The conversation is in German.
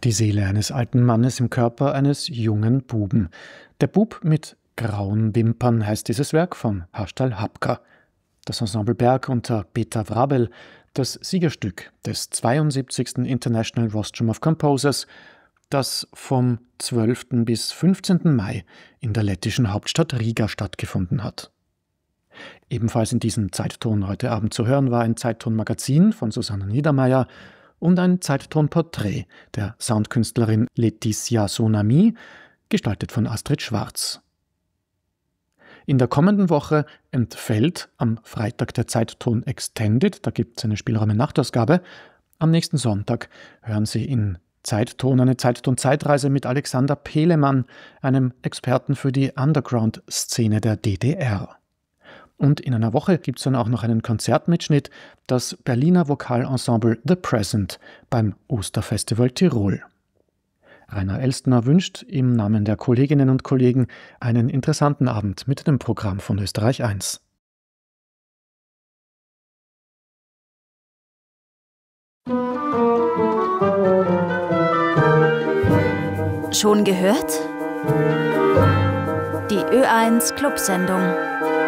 Die Seele eines alten Mannes im Körper eines jungen Buben. Der Bub mit grauen Wimpern heißt dieses Werk von Hastal Hapka. Das Ensemble Berg unter Peter Vrabel, das Siegerstück des 72. International Rostrum of Composers, das vom 12. bis 15. Mai in der lettischen Hauptstadt Riga stattgefunden hat. Ebenfalls in diesem Zeitton heute Abend zu hören war ein Zeitton-Magazin von Susanne Niedermeyer und ein Zeitton-Porträt der Soundkünstlerin Laetitia Sonami, gestaltet von Astrid Schwarz. In der kommenden Woche entfällt am Freitag der Zeitton Extended, da gibt es eine Spielräume-Nachtausgabe. Am nächsten Sonntag hören Sie in Zeitton eine Zeitton-Zeitreise mit Alexander Pelemann, einem Experten für die Underground-Szene der DDR. Und in einer Woche gibt es dann auch noch einen Konzertmitschnitt, das Berliner Vokalensemble The Present beim Osterfestival Tirol. Rainer Elstner wünscht im Namen der Kolleginnen und Kollegen einen interessanten Abend mit dem Programm von Österreich 1. Schon gehört? Die Ö1 Clubsendung.